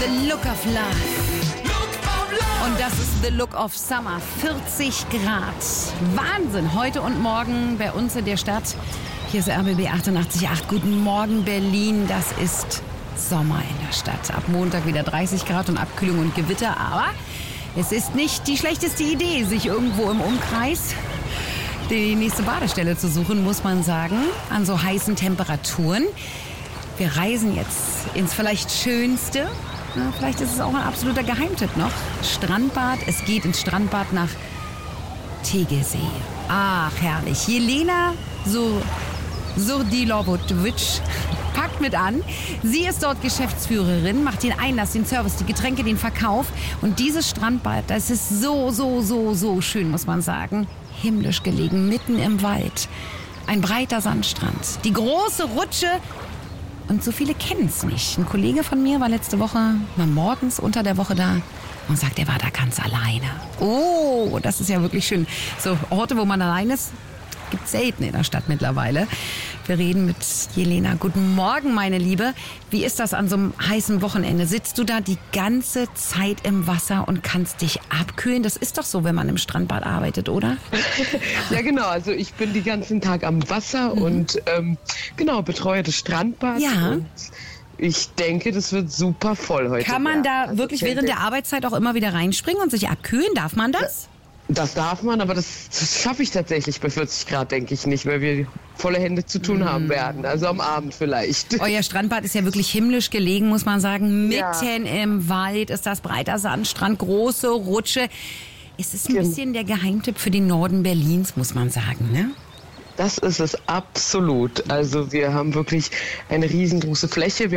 The Look of Love. Und das ist The Look of Summer. 40 Grad. Wahnsinn. Heute und morgen bei uns in der Stadt. Hier ist RBB 88.8. Guten Morgen, Berlin. Das ist Sommer in der Stadt. Ab Montag wieder 30 Grad und Abkühlung und Gewitter. Aber es ist nicht die schlechteste Idee, sich irgendwo im Umkreis die nächste Badestelle zu suchen, muss man sagen, an so heißen Temperaturen. Wir reisen jetzt ins vielleicht Schönste. Na, vielleicht ist es auch ein absoluter Geheimtipp noch. Strandbad. Es geht ins Strandbad nach Tegesee. Ach, herrlich. Jelena Surdilovovic packt mit an. Sie ist dort Geschäftsführerin, macht den Einlass, den Service, die Getränke, den Verkauf. Und dieses Strandbad, das ist so schön, muss man sagen. Himmlisch gelegen, mitten im Wald. Ein breiter Sandstrand. Die große Rutsche. Und so viele kennen es nicht. Ein Kollege von mir war letzte Woche, war morgens unter der Woche da und sagt, er war da ganz alleine. Oh, das ist ja wirklich schön. So Orte, wo man allein ist, gibt es selten in der Stadt mittlerweile. Wir reden mit Jelena. Guten Morgen, meine Liebe. Wie ist das an so einem heißen Wochenende? Sitzt du da die ganze Zeit im Wasser und kannst dich abkühlen? Das ist doch so, wenn man im Strandbad arbeitet, oder? Ja, genau. Also ich bin den ganzen Tag am Wasser und betreue das Strandbad. Ja. Und ich denke, das wird super voll heute. Kann man da wirklich während der Arbeitszeit auch immer wieder reinspringen und sich abkühlen? Darf man das? Das darf man, aber das schaffe ich tatsächlich bei 40 Grad, denke ich nicht, weil wir volle Hände zu tun haben werden. Also am Abend vielleicht. Euer Strandbad ist ja wirklich himmlisch gelegen, muss man sagen. Mitten im Wald ist das, breiter Sandstrand, große Rutsche. Es ist ein bisschen der Geheimtipp für den Norden Berlins, muss man sagen, ne? Das ist es absolut. Also wir haben wirklich eine riesengroße Fläche.